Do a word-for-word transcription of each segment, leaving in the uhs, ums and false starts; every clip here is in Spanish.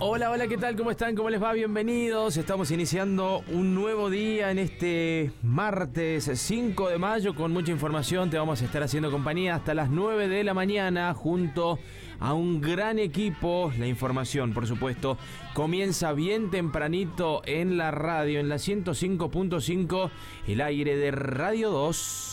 Hola, hola, ¿qué tal? ¿Cómo están? ¿Cómo les va? Bienvenidos. Estamos iniciando un nuevo día en este martes cinco de mayo con mucha información. Te vamos a estar haciendo compañía hasta las nueve de la mañana junto a un gran equipo. La información, por supuesto, comienza bien tempranito en la radio, en la ciento cinco punto cinco, el aire de Radio dos.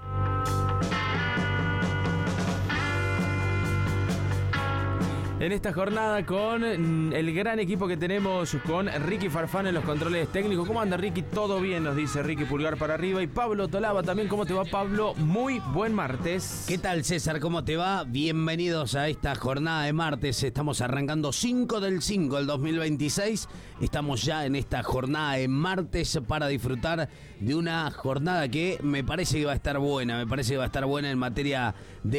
En esta jornada con el gran equipo que tenemos, con Ricky Farfán en los controles técnicos. ¿Cómo anda, Ricky? Todo bien, nos dice Ricky, pulgar para arriba. Y Pablo Tolaba también. ¿Cómo te va, Pablo? Muy buen martes. ¿Qué tal, César? ¿Cómo te va? Bienvenidos a esta jornada de martes. Estamos arrancando cinco del cinco del dos mil veintiséis. Estamos ya en esta jornada de martes para disfrutar de una jornada que me parece que va a estar buena. Me parece que va a estar buena en materia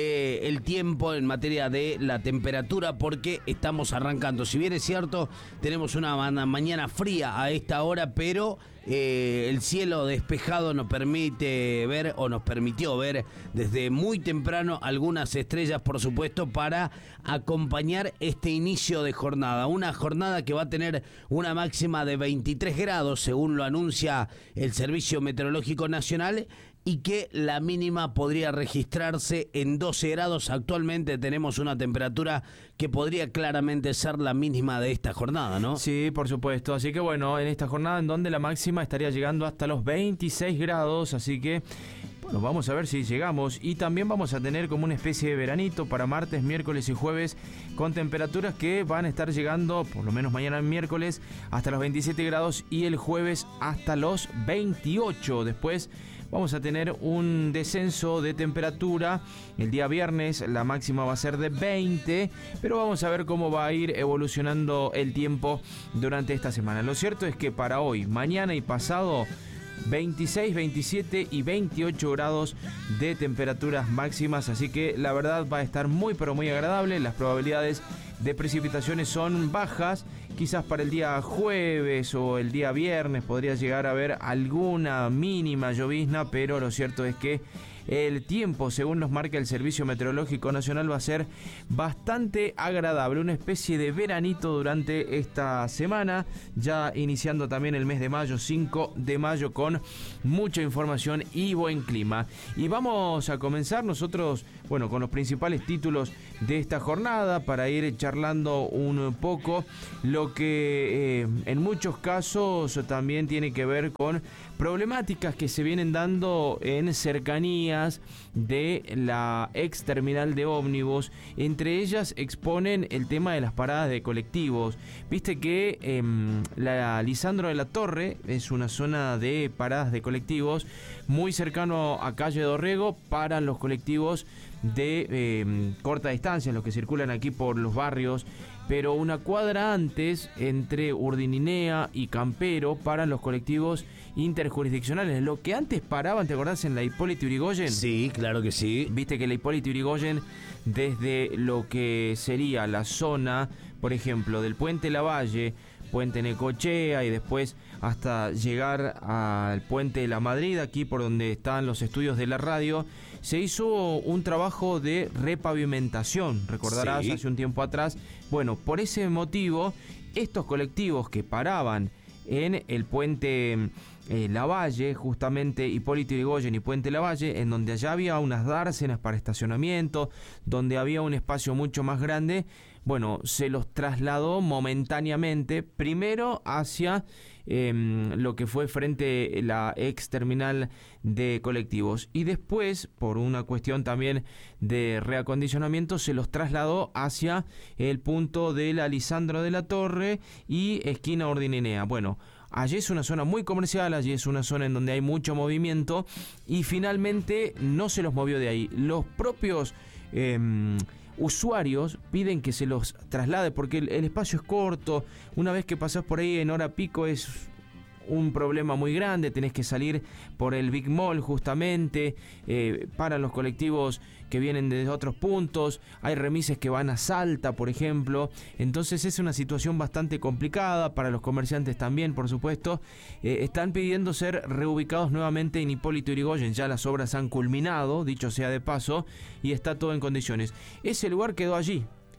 del tiempo, en materia de la temperatura, por porque estamos arrancando. Si bien es cierto, tenemos una mañana fría a esta hora, pero eh, el cielo despejado nos permite ver, o nos permitió ver desde muy temprano algunas estrellas, por supuesto, para acompañar este inicio de jornada. Una jornada que va a tener una máxima de veintitrés grados, según lo anuncia el Servicio Meteorológico Nacional, y que la mínima podría registrarse en doce grados. Actualmente tenemos una temperatura que podría claramente ser la mínima de esta jornada, ¿no? Sí, por supuesto. Así que bueno, en esta jornada en donde la máxima estaría llegando hasta los veintiséis grados, así que bueno, vamos a ver si llegamos. Y también vamos a tener como una especie de veranito para martes, miércoles y jueves, con temperaturas que van a estar llegando, por lo menos mañana miércoles, hasta los veintisiete grados y el jueves hasta los veintiocho. Después vamos a tener un descenso de temperatura. El día viernes la máxima va a ser de veinte, pero vamos a ver cómo va a ir evolucionando el tiempo durante esta semana. Lo cierto es que para hoy, mañana y pasado, veintiséis, veintisiete y veintiocho grados de temperaturas máximas, así que la verdad va a estar muy pero muy agradable. Las probabilidades de precipitaciones son bajas, quizás para el día jueves o el día viernes podría llegar a haber alguna mínima llovizna, pero lo cierto es que el tiempo, según nos marca el Servicio Meteorológico Nacional, va a ser bastante agradable, una especie de veranito durante esta semana, ya iniciando también el mes de mayo, cinco de mayo, con mucha información y buen clima. Y vamos a comenzar nosotros, bueno, con los principales títulos de esta jornada para ir charlando un poco lo que eh, en muchos casos también tiene que ver con problemáticas que se vienen dando en cercanías de la ex terminal de ómnibus. Entre ellas exponen el tema de las paradas de colectivos. Viste que eh, la Lisandro de la Torre es una zona de paradas de colectivos muy cercano a calle Dorrego para los colectivos de eh, corta distancia, los que circulan aquí por los barrios, pero una cuadra antes, entre Urdininea y Campero, para los colectivos interjurisdiccionales. Lo que antes paraban, ¿te acordás? En la Hipólito Yrigoyen. Sí, claro que sí. Viste que la Hipólito Yrigoyen, desde lo que sería la zona, por ejemplo, del Puente Lavalle, Puente Necochea y después hasta llegar al Puente de la Madrid, aquí por donde están los estudios de la radio, se hizo un trabajo de repavimentación, recordarás, sí, hace un tiempo atrás. Bueno, por ese motivo, estos colectivos que paraban en el Puente eh, Lavalle, justamente Hipólito Yrigoyen y Puente Lavalle, en donde allá había unas dársenas para estacionamiento, donde había un espacio mucho más grande, bueno, se los trasladó momentáneamente, primero hacia eh, lo que fue frente a la ex terminal de colectivos, y después, por una cuestión también de reacondicionamiento, se los trasladó hacia el punto de la Lisandro de la Torre y esquina Urdininea. Bueno, allí es una zona muy comercial, allí es una zona en donde hay mucho movimiento, y finalmente no se los movió de ahí. Los propios eh, usuarios piden que se los traslade porque el, el espacio es corto. Una vez que pasás por ahí en hora pico es un problema muy grande, tenés que salir por el Big Mall justamente, eh, para los colectivos que vienen desde otros puntos, hay remises que van a Salta, por ejemplo, entonces es una situación bastante complicada para los comerciantes también, por supuesto. Eh, están pidiendo ser reubicados nuevamente en Hipólito Yrigoyen, ya las obras han culminado, dicho sea de paso, y está todo en condiciones. Ese lugar quedó allí,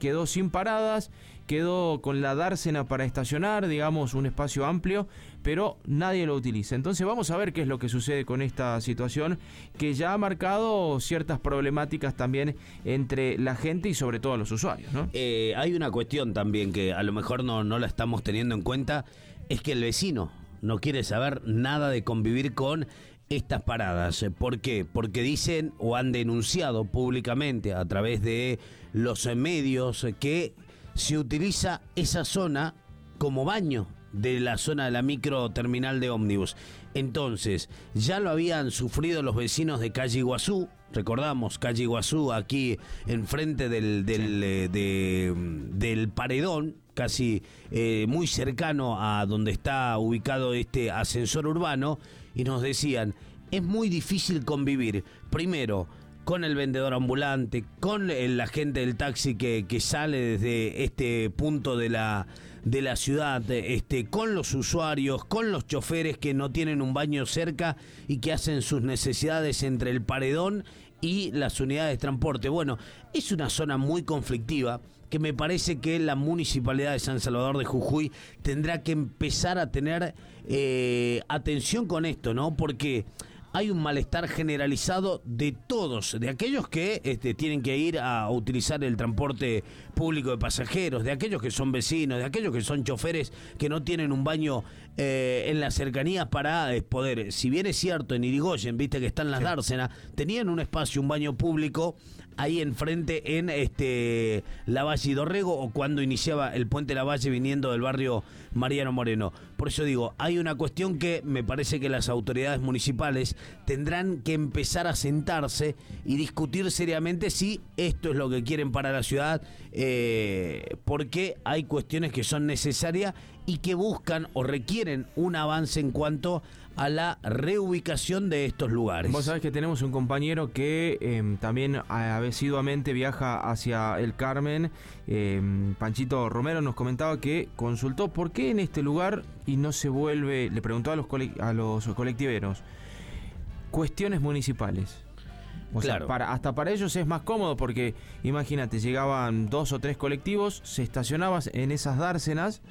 quedó sin paradas, quedó con la dársena para estacionar, digamos, un espacio amplio, pero nadie lo utiliza. Entonces vamos a ver qué es lo que sucede con esta situación, que ya ha marcado ciertas problemáticas también entre la gente y sobre todo los usuarios, ¿no? Eh, hay una cuestión también que a lo mejor no, no la estamos teniendo en cuenta, es que el vecino no quiere saber nada de convivir con estas paradas. ¿Por qué? Porque dicen o han denunciado públicamente a través de los medios que se utiliza esa zona como baño de la zona de la micro terminal de ómnibus. Entonces, ya lo habían sufrido los vecinos de Calle Iguazú. Recordamos, Calle Iguazú, aquí enfrente del, del, sí. eh, de, del paredón, casi eh, muy cercano a donde está ubicado este ascensor urbano, y nos decían, es muy difícil convivir, primero, con el vendedor ambulante, con el agente del taxi que, que sale desde este punto de la, de la ciudad, este, con los usuarios, con los choferes que no tienen un baño cerca y que hacen sus necesidades entre el paredón y las unidades de transporte. Bueno, es una zona muy conflictiva que me parece que la Municipalidad de San Salvador de Jujuy tendrá que empezar a tener eh, atención con esto, ¿no? Porque hay un malestar generalizado de todos, de aquellos que este, tienen que ir a utilizar el transporte público de pasajeros, de aquellos que son vecinos, de aquellos que son choferes que no tienen un baño eh, en las cercanías para eh, poder, si bien es cierto en Irigoyen, viste que están las sí. dársenas, tenían un espacio, un baño público ahí enfrente en este Lavalle y Dorrego, o cuando iniciaba el puente Lavalle viniendo del barrio Mariano Moreno. Por eso digo, hay una cuestión que me parece que las autoridades municipales tendrán que empezar a sentarse y discutir seriamente si esto es lo que quieren para la ciudad, eh, porque hay cuestiones que son necesarias y que buscan o requieren un avance en cuanto a la reubicación de estos lugares. Vos sabés que tenemos un compañero que eh, también asiduamente viaja hacia el Carmen. eh, Panchito Romero nos comentaba que consultó por qué en este lugar y no se vuelve, le preguntó a los, cole, a los colectiveros, cuestiones municipales. O claro. sea, para, hasta para ellos es más cómodo porque, imagínate, llegaban dos o tres colectivos, se estacionaban en esas dársenas,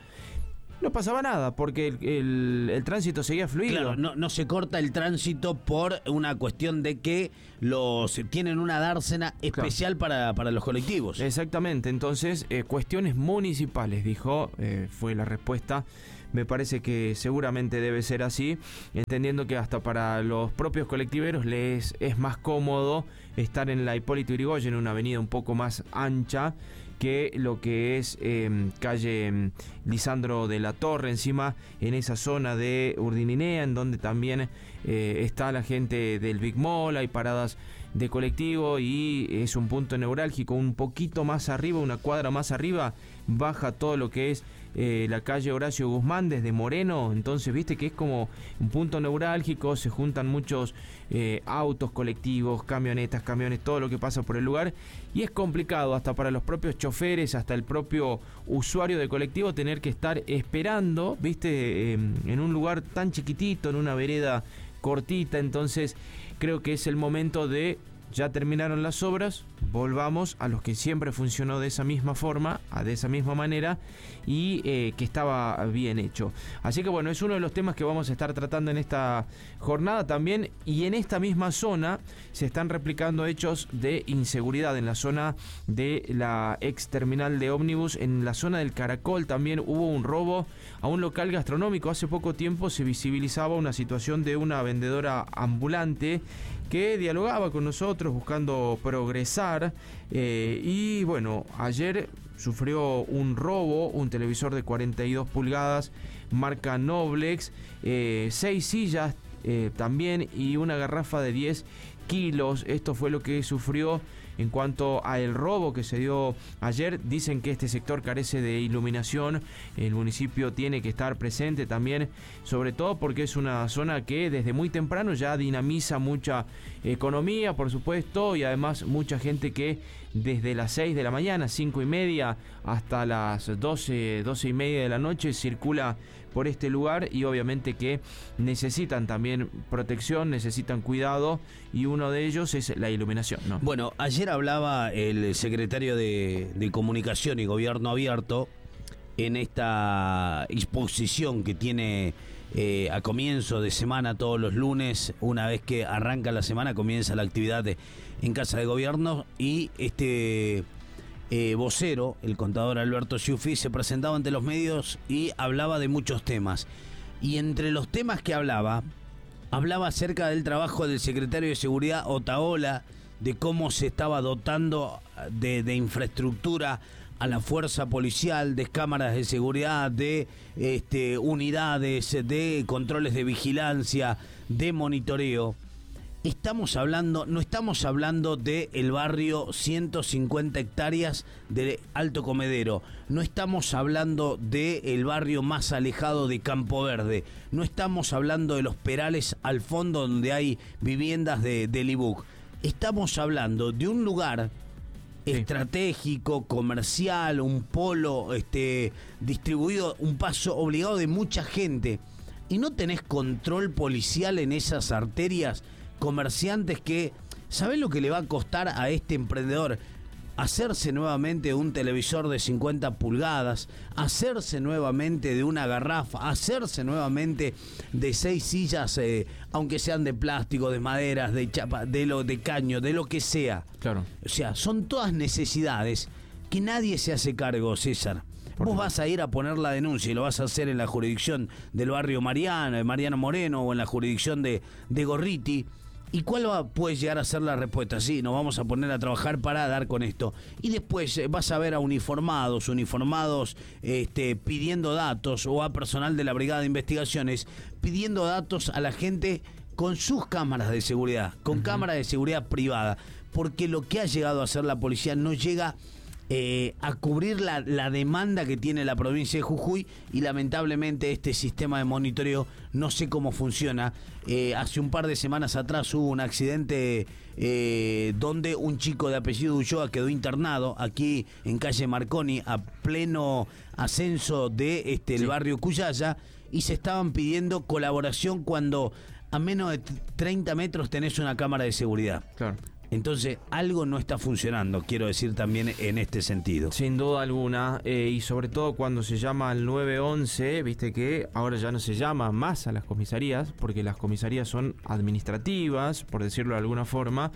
no pasaba nada, porque el, el, el tránsito seguía fluido. Claro, no, no se corta el tránsito por una cuestión de que los tienen una dársena especial claro. para, para los colectivos. Exactamente, entonces, eh, cuestiones municipales, dijo, eh, fue la respuesta. Me parece que seguramente debe ser así, entendiendo que hasta para los propios colectiveros les es más cómodo estar en la Hipólito Yrigoyen, una avenida un poco más ancha que lo que es eh, calle Lisandro de la Torre, encima en esa zona de Urdininea, en donde también eh, está la gente del Big Mall, hay paradas de colectivo y es un punto neurálgico. Un poquito más arriba, una cuadra más arriba, baja todo lo que es eh, la calle Horacio Guzmán desde Moreno, entonces viste que es como un punto neurálgico, se juntan muchos eh, autos, colectivos, camionetas, camiones, todo lo que pasa por el lugar, y es complicado hasta para los propios choferes, hasta el propio usuario de colectivo tener que estar esperando, viste, eh, en un lugar tan chiquitito, en una vereda cortita. Entonces creo que es el momento de, ya terminaron las obras, volvamos a los que siempre funcionó de esa misma forma, a de esa misma manera, y eh, que estaba bien hecho. Así que bueno, es uno de los temas que vamos a estar tratando en esta jornada también, y en esta misma zona se están replicando hechos de inseguridad en la zona de la ex terminal de ómnibus. En la zona del Caracol también hubo un robo a un local gastronómico. Hace poco tiempo se visibilizaba una situación de una vendedora ambulante que dialogaba con nosotros buscando progresar, eh, y bueno, ayer sufrió un robo, un televisor de cuarenta y dos pulgadas, marca Noblex, eh, seis sillas eh, también, y una garrafa de diez kilos. Esto fue lo que sufrió en cuanto a el robo que se dio ayer. Dicen que este sector carece de iluminación, el municipio tiene que estar presente también, sobre todo porque es una zona que desde muy temprano ya dinamiza mucha economía, por supuesto, y además mucha gente que desde las seis de la mañana, cinco y media, hasta las doce, doce y media de la noche, circula por este lugar y obviamente que necesitan también protección, necesitan cuidado y uno de ellos es la iluminación, ¿no? Bueno, ayer hablaba el secretario de, de Comunicación y Gobierno Abierto en esta exposición que tiene eh, a comienzo de semana todos los lunes. Una vez que arranca la semana comienza la actividad de, en Casa de Gobierno, y este eh, vocero, el contador Alberto Schiuffi, se presentaba ante los medios y hablaba de muchos temas. Y entre los temas que hablaba, hablaba acerca del trabajo del secretario de Seguridad Otaola, de cómo se estaba dotando de, de infraestructura a la fuerza policial, de cámaras de seguridad, de este, unidades, de controles de vigilancia, de monitoreo. Estamos hablando, no estamos hablando del barrio ciento cincuenta hectáreas de Alto Comedero, no estamos hablando del barrio más alejado de Campo Verde, no estamos hablando de los Perales al fondo donde hay viviendas de, de Libuc. Estamos hablando de un lugar sí. estratégico, comercial, un polo este, distribuido, un paso obligado de mucha gente, y no tenés control policial en esas arterias. Comerciantes que, ¿sabés lo que le va a costar a este emprendedor? Hacerse nuevamente de un televisor de cincuenta pulgadas, hacerse nuevamente de una garrafa, hacerse nuevamente de seis sillas, eh, aunque sean de plástico, de maderas, de chapa, de lo de caño, de lo que sea. Claro. O sea, son todas necesidades que nadie se hace cargo, César. Por Vos vas a ir a poner la denuncia y lo vas a hacer en la jurisdicción del barrio Mariano, de Mariano Moreno, o en la jurisdicción de, de Gorriti. ¿Y cuál va, puede llegar a ser la respuesta? Sí, nos vamos a poner a trabajar para dar con esto. Y después eh, vas a ver a uniformados, uniformados este, pidiendo datos, o a personal de la Brigada de Investigaciones pidiendo datos a la gente con sus cámaras de seguridad, con uh-huh. cámaras de seguridad privada. Porque lo que ha llegado a hacer la policía no llega Eh, a cubrir la, la demanda que tiene la provincia de Jujuy, y lamentablemente este sistema de monitoreo no sé cómo funciona. Eh, hace un par de semanas atrás hubo un accidente eh, donde un chico de apellido Ulloa quedó internado aquí en calle Marconi, a pleno ascenso de este el sí. barrio Cuyaya, y se estaban pidiendo colaboración cuando a menos de treinta metros tenés una cámara de seguridad. Claro. Entonces, algo no está funcionando, quiero decir también en este sentido. Sin duda alguna, eh, y sobre todo cuando se llama al nueve once, viste que ahora ya no se llama más a las comisarías, porque las comisarías son administrativas, por decirlo de alguna forma.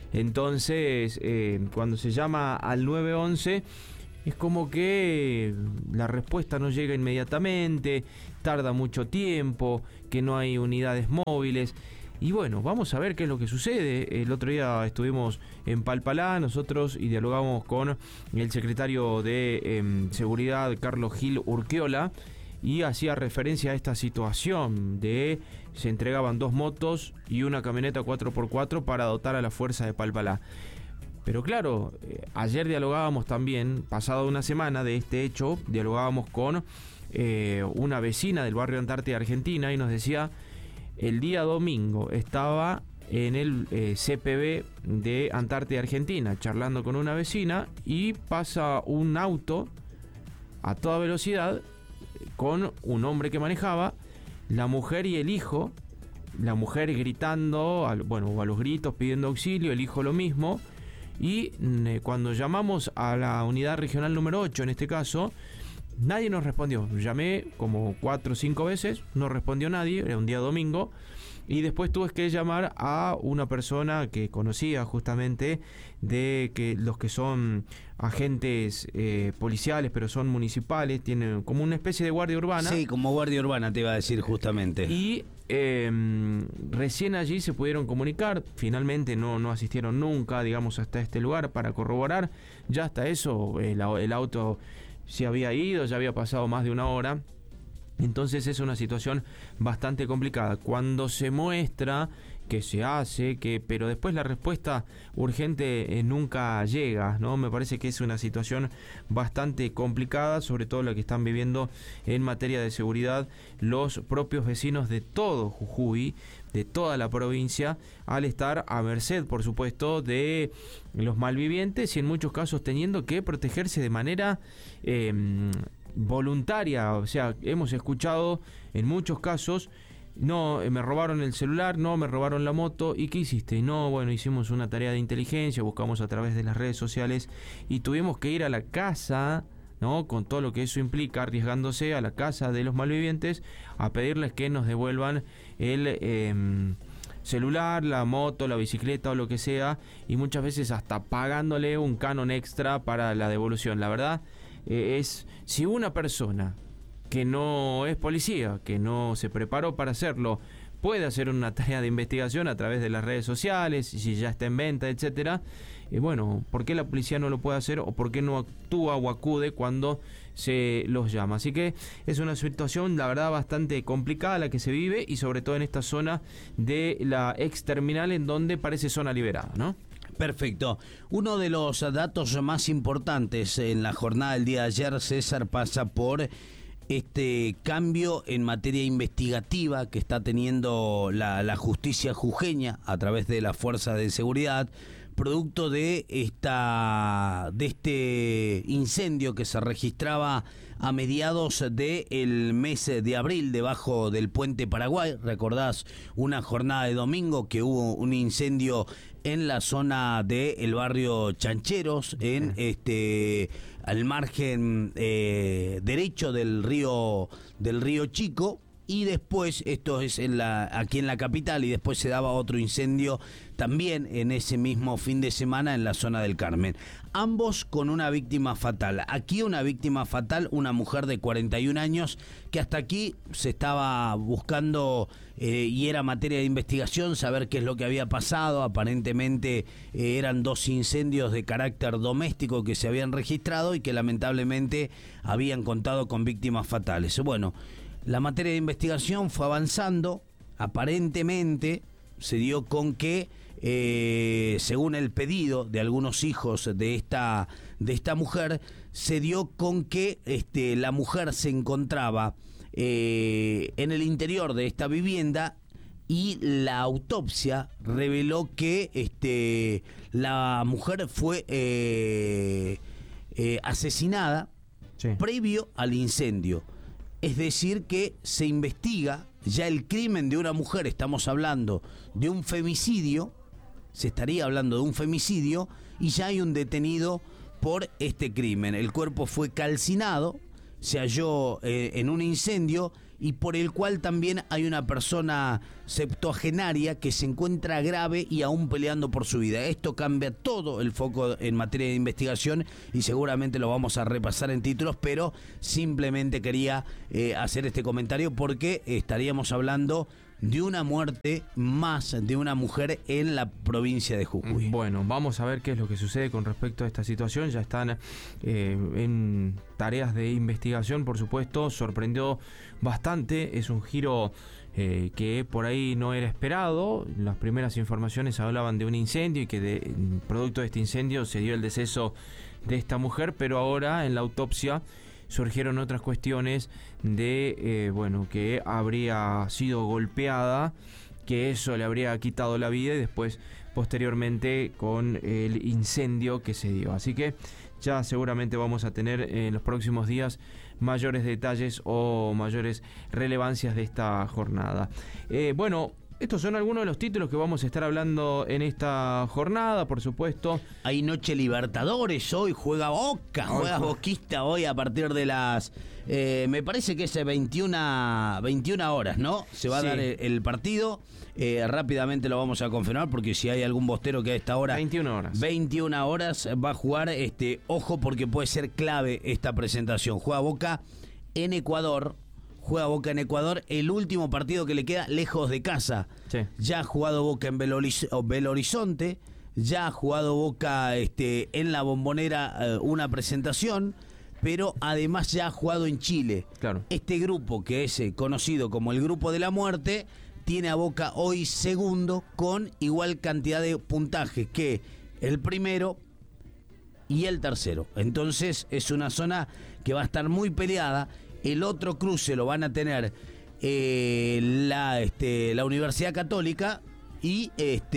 Entonces, eh, cuando se llama al nueve once, es como que la respuesta no llega inmediatamente, tarda mucho tiempo, que no hay unidades móviles. Y bueno, vamos a ver qué es lo que sucede. El otro día estuvimos en Palpalá nosotros y dialogamos con el secretario de eh, Seguridad, Carlos Gil Urquiola, y hacía referencia a esta situación de se entregaban dos motos y una camioneta cuatro por cuatro para dotar a la fuerza de Palpalá. Pero claro, eh, ayer dialogábamos también, pasada una semana de este hecho, dialogábamos con eh, una vecina del barrio Antártida Argentina, y nos decía: el día domingo estaba en el eh, C P B de Antártida Argentina charlando con una vecina, y pasa un auto a toda velocidad con un hombre que manejaba, la mujer y el hijo, la mujer gritando, a, bueno, a los gritos pidiendo auxilio, el hijo lo mismo, y eh, cuando llamamos a la unidad regional número ocho, en este caso, nadie nos respondió. Llamé como cuatro o cinco veces, no respondió nadie, era un día domingo, y después tuve que llamar a una persona que conocía justamente de que los que son agentes eh, policiales, pero son municipales, tienen como una especie de guardia urbana. Sí, como guardia urbana te iba a decir justamente. Y eh, recién allí se pudieron comunicar, finalmente no, no asistieron nunca, digamos, hasta este lugar para corroborar. Ya hasta eso, el, el auto se había ido, ya había pasado más de una hora. Entonces es una situación bastante complicada. Cuando se muestra que se hace, que pero después la respuesta urgente eh, nunca llega, ¿no? Me parece que es una situación bastante complicada, sobre todo la que están viviendo en materia de seguridad los propios vecinos de todo Jujuy, de toda la provincia, al estar a merced, por supuesto, de los malvivientes y en muchos casos teniendo que protegerse de manera eh, voluntaria. O sea, hemos escuchado en muchos casos: no, me robaron el celular, no, me robaron la moto, ¿y qué hiciste? No, bueno, hicimos una tarea de inteligencia, buscamos a través de las redes sociales y tuvimos que ir a la casa, ¿no? Con todo lo que eso implica, arriesgándose a la casa de los malvivientes a pedirles que nos devuelvan el eh, celular, la moto, la bicicleta o lo que sea, y muchas veces hasta pagándole un canon extra para la devolución. La verdad eh, es, si una persona que no es policía, que no se preparó para hacerlo, puede hacer una tarea de investigación a través de las redes sociales, y si ya está en venta, etcétera, eh, bueno, ¿por qué la policía no lo puede hacer o por qué no actúa o acude cuando se los llama? Así que es una situación, la verdad, bastante complicada la que se vive, y sobre todo en esta zona de la ex terminal, en donde parece zona liberada, ¿no? Perfecto. Uno de los datos más importantes en la jornada del día de ayer, César, pasa por este cambio en materia investigativa que está teniendo la, la justicia jujeña a través de las fuerzas de seguridad, producto de esta de este incendio que se registraba a mediados del mes de abril debajo del puente Paraguay. Recordás una jornada de domingo que hubo un incendio en la zona del barrio Chancheros, en este al margen eh, derecho del río del río Chico, y después, esto es en la, aquí en la capital, y después se daba otro incendio también en ese mismo fin de semana en la zona del Carmen. Ambos con una víctima fatal. Aquí una víctima fatal, una mujer de cuarenta y un años, que hasta aquí se estaba buscando eh, y era materia de investigación saber qué es lo que había pasado. Aparentemente eh, eran dos incendios de carácter doméstico que se habían registrado y que lamentablemente habían contado con víctimas fatales. Bueno, la materia de investigación fue avanzando. Aparentemente se dio con que, eh, según el pedido de algunos hijos de esta de esta mujer, se dio con que este, la mujer se encontraba eh, en el interior de esta vivienda, y la autopsia reveló que este, la mujer fue eh, eh, asesinada sí. previo al incendio. Es decir, que se investiga ya el crimen de una mujer. Estamos hablando de un femicidio, se estaría hablando de un femicidio, y ya hay un detenido por este crimen. El cuerpo fue calcinado, se halló eh, en un incendio, y por el cual también hay una persona septuagenaria que se encuentra grave y aún peleando por su vida. Esto cambia todo el foco en materia de investigación y seguramente lo vamos a repasar en títulos, pero simplemente quería eh, hacer este comentario porque estaríamos hablando de una muerte más de una mujer en la provincia de Jujuy. Bueno, vamos a ver qué es lo que sucede con respecto a esta situación. Ya están eh, en tareas de investigación, por supuesto. Sorprendió bastante, es un giro eh, que por ahí no era esperado. Las primeras informaciones hablaban de un incendio y que de, producto de este incendio se dio el deceso de esta mujer, pero ahora en la autopsia surgieron otras cuestiones de, eh, bueno, que habría sido golpeada, que eso le habría quitado la vida, y después, posteriormente, con el incendio que se dio. Así que ya seguramente vamos a tener en los próximos días mayores detalles o mayores relevancias de esta jornada. Eh, bueno, estos son algunos de los títulos que vamos a estar hablando en esta jornada, por supuesto. Hay Noche Libertadores hoy, juega Boca, juega Boquista hoy a partir de las... Eh, me parece que es veintiuna horas, ¿no? Se va a sí. dar el, el partido. Eh, rápidamente lo vamos a confirmar porque si hay algún bostero que a esta hora... veintiuna horas. veintiuna horas va a jugar. Este, ojo porque puede ser clave esta presentación. Juega Boca en Ecuador. Juega Boca en Ecuador, el último partido que le queda lejos de casa. Sí. Ya ha jugado Boca en Belo, Belo Horizonte, ya ha jugado Boca este, en la Bombonera eh, una presentación, pero además ya ha jugado en Chile. Claro. Este grupo, que es eh, conocido como el Grupo de la Muerte, tiene a Boca hoy segundo con igual cantidad de puntaje que el primero y el tercero. Entonces es una zona que va a estar muy peleada. El otro cruce lo van a tener eh, la, este, la Universidad Católica y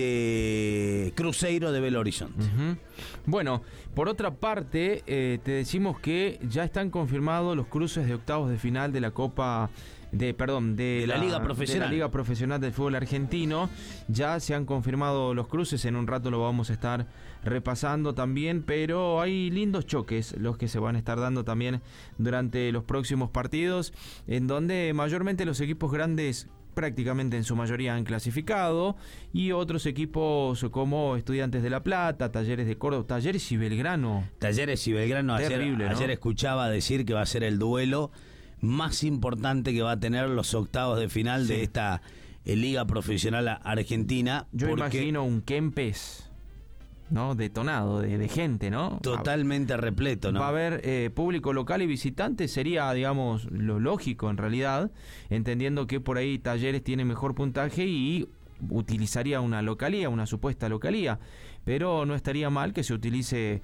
este Cruzeiro de Belo Horizonte. Uh-huh. Bueno, por otra parte, eh, te decimos que ya están confirmados los cruces de octavos de final de la Copa de perdón de, de la, la Liga Profesional de la Liga Profesional del Fútbol Argentino. Ya se han confirmado los cruces, en un rato lo vamos a estar repasando también, pero hay lindos choques los que se van a estar dando también durante los próximos partidos, en donde mayormente los equipos grandes prácticamente en su mayoría han clasificado, y otros equipos como Estudiantes de La Plata, Talleres de Córdoba, Talleres y Belgrano. Talleres y Belgrano, Terrible, ayer, ¿no? ayer escuchaba decir que va a ser el duelo más importante que va a tener los octavos de final sí. de esta eh, Liga Profesional Argentina. Yo porque imagino un Kempes, ¿no? Detonado de, de gente, ¿no? Totalmente repleto, ¿no? Va a haber eh, público local y visitante, sería, digamos, lo lógico en realidad, entendiendo que por ahí Talleres tiene mejor puntaje y utilizaría una localía, una supuesta localía, pero no estaría mal que se utilice.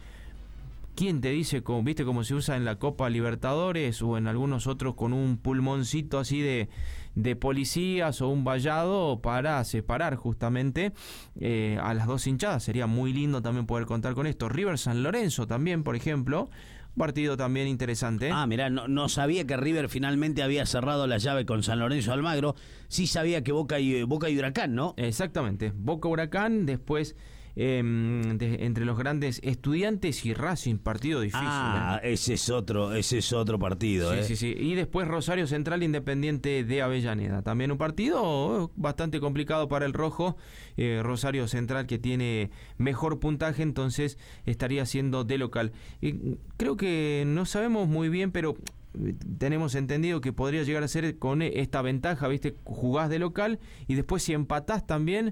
¿Quién te dice, como, viste cómo se usa en la Copa Libertadores o en algunos otros, con un pulmoncito así de, de policías o un vallado para separar justamente eh, a las dos hinchadas? Sería muy lindo también poder contar con esto. River San Lorenzo también, por ejemplo, partido también interesante. Ah, mirá, no, no sabía que River finalmente había cerrado la llave con San Lorenzo Almagro. Sí sabía que Boca y, Boca y Huracán, ¿no? Exactamente, Boca Huracán, después Eh, de, entre los grandes Estudiantes y Racing, partido difícil. Ah, ¿eh? ese es otro, ese es otro partido. Sí, eh. sí, sí. Y después Rosario Central Independiente de Avellaneda. También un partido bastante complicado para el rojo. Eh, Rosario Central, que tiene mejor puntaje, entonces estaría siendo de local. Eh, creo que no sabemos muy bien, pero tenemos entendido que podría llegar a ser con esta ventaja, ¿viste? Jugás de local y después si empatás también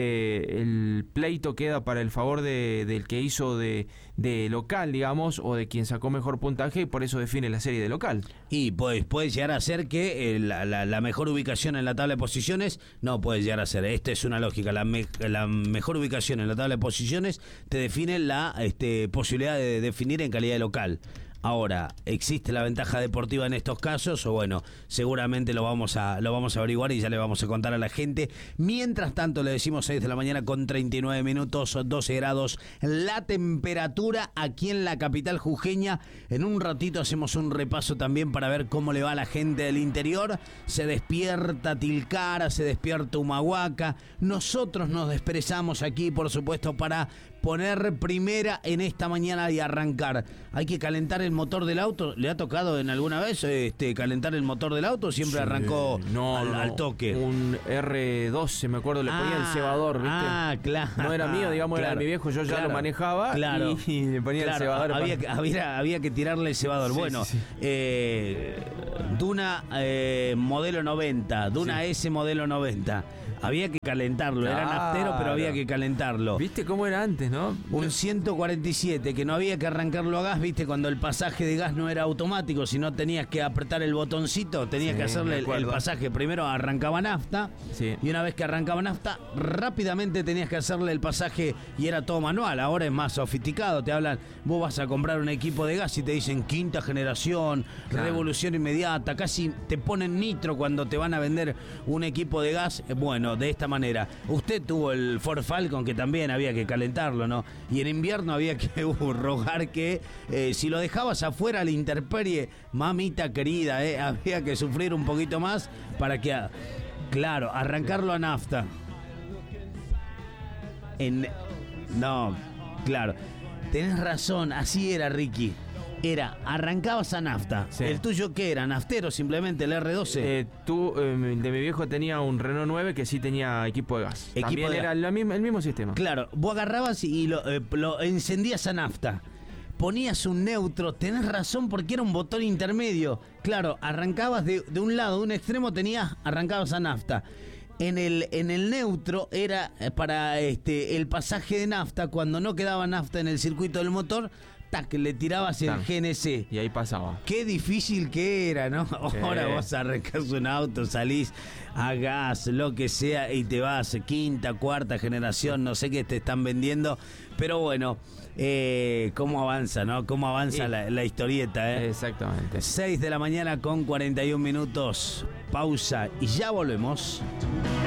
eh, el pleito queda para el favor de, del que hizo de, de local, digamos, o de quien sacó mejor puntaje, y por eso define la serie de local. Y pues puede llegar a ser que eh, la, la, la mejor ubicación en la tabla de posiciones, no puede llegar a ser, esta es una lógica, la, me, la mejor ubicación en la tabla de posiciones te define la este, posibilidad de definir en calidad de local. Ahora, ¿existe la ventaja deportiva en estos casos? O bueno, seguramente lo vamos a lo vamos a averiguar y ya le vamos a contar a la gente. Mientras tanto, le decimos seis de la mañana con treinta y nueve minutos, doce grados la temperatura aquí en la capital jujeña. En un ratito hacemos un repaso también para ver cómo le va a la gente del interior. Se despierta Tilcara, se despierta Humahuaca. Nosotros nos expresamos aquí, por supuesto, para poner primera en esta mañana y arrancar. Hay que calentar el motor del auto. ¿Le ha tocado en alguna vez este calentar el motor del auto? Siempre sí, arrancó no, al, no, al toque. Un erre doce, me acuerdo, le ponía ah, el cebador, ¿viste? Ah, claro. No era mío, digamos, claro, era de mi viejo, yo ya claro, lo manejaba claro, y, y le ponía claro, el cebador. Había, para... había, había que tirarle el cebador. Sí, bueno, sí, sí. Eh, Duna eh, modelo noventa, Duna sí. S modelo noventa. Había que calentarlo, claro. Era naftero, pero había que calentarlo. ¿Viste cómo era antes, no? Un ciento cuarenta y siete, que no había que arrancarlo a gas, ¿viste? Cuando el pasaje de gas no era automático, sino tenías que apretar el botoncito, tenías sí, que hacerle el, el pasaje. Primero arrancaba nafta, sí. Y una vez que arrancaba nafta, rápidamente tenías que hacerle el pasaje y era todo manual. Ahora es más sofisticado, te hablan, vos vas a comprar un equipo de gas y te dicen quinta generación, claro. Revolución inmediata, casi te ponen nitro cuando te van a vender un equipo de gas. Bueno, de esta manera. Usted tuvo el Ford Falcon, que también había que calentarlo, ¿no? Y en invierno había que uh, rogar que eh, si lo dejabas afuera a la intemperie, mamita querida, eh, había que sufrir un poquito más para que, a, claro, arrancarlo a nafta. En, no, claro. Tenés razón, así era, Ricky. Era, arrancabas a nafta. Sí. ¿El tuyo qué era? ¿Naftero simplemente, el erre doce? Eh, tú, eh, de mi viejo tenía un Renault nueve que sí tenía equipo de gas. Equipo También de era gas. La misma, el mismo sistema. Claro, vos agarrabas y lo, eh, lo encendías a nafta. Ponías un neutro, tenés razón porque era un botón intermedio. Claro, arrancabas de, de un lado, de un extremo tenías, arrancabas a nafta. En el, en el neutro era para este el pasaje de nafta, cuando no quedaba nafta en el circuito del motor, tac, le tirabas el Tan. G N C. Y ahí pasaba. Qué difícil que era, ¿no? Ahora vos arrancás un auto, salís a gas, lo que sea, y te vas quinta, cuarta generación, no sé qué te están vendiendo. Pero bueno, eh, cómo avanza, ¿no? Cómo avanza Sí. la, la historieta, ¿eh? Exactamente. seis de la mañana con cuarenta y un minutos. Pausa y ya volvemos.